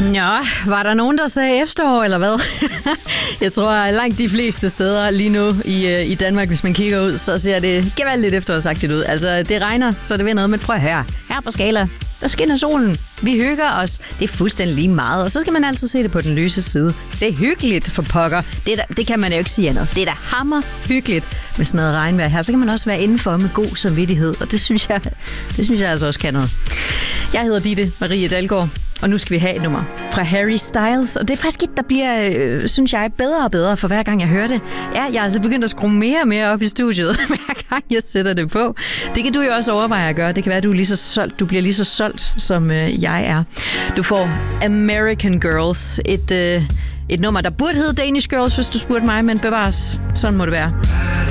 Nå, var der nogen, der sagde efterår, eller hvad? Jeg tror, at langt de fleste steder lige nu i Danmark, hvis man kigger ud, så ser det gevaldigt efterårsagtigt ud. Altså, det regner, så det vil noget, men prøv at høre. Her på Skala, der skinner solen. Vi hygger os. Det er fuldstændig lige meget, og så skal man altid se det på den lyse side. Det er hyggeligt for pokker. Det kan man jo ikke sige andet. Det er da hammer hyggeligt med sådan noget regnvejr her. Så kan man også være indenfor med god samvittighed, og det synes jeg altså også kan noget. Jeg hedder Ditte Marie Dalgaard, og nu skal vi have et nummer fra Harry Styles. Og det er faktisk et, der bliver, synes jeg, bedre og bedre for hver gang jeg hører det. Ja, jeg er altså begyndt at skrue mere og mere op i studiet, hver gang jeg sætter det på. Det kan du jo også overveje at gøre. Det kan være, at du bliver lige så solgt, som jeg er. Du får American Girls, et nummer, der burde hedde Danish Girls, hvis du spurgte mig, men bevares. Sådan må det være.